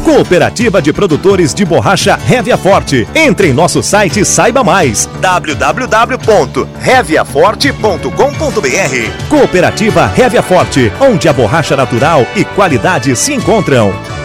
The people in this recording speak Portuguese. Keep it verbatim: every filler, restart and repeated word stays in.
Cooperativa de Produtores de Borracha Révia Forte. Entre em nosso site e saiba mais. w w w ponto révia forte ponto com ponto b r. Cooperativa Révia Forte, onde a borracha natural e qualidade se encontram.